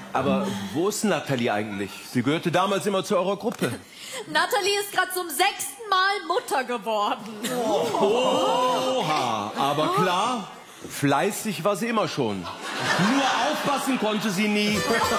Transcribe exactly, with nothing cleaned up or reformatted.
Aber wo ist Natalie eigentlich? Sie gehörte damals immer zu eurer Gruppe. Natalie ist gerade zum sechsten Mal Mutter geworden. Oha, aber klar, fleißig war sie immer schon. Nur aufpassen konnte sie nie.